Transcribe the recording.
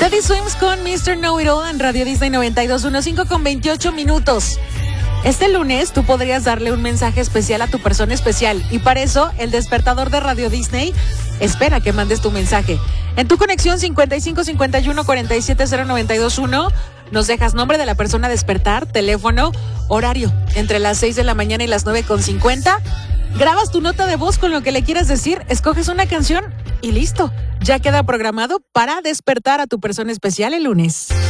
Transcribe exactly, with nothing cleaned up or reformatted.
Teddy Swims con mister Know It All en Radio Disney noventa y dos punto quince con veintiocho minutos. Este lunes tú podrías darle un mensaje especial a tu persona especial y para eso el despertador de Radio Disney espera que mandes tu mensaje. En tu conexión cincuenta y cinco cincuenta y uno cuarenta y siete cero noventa y dos uno nos dejas nombre de la persona a despertar, teléfono, horario entre las seis de la mañana y las nueve con cincuenta. Grabas tu nota de voz con lo que le quieras decir, escoges una canción y listo. Ya queda programado para despertar a tu persona especial el lunes.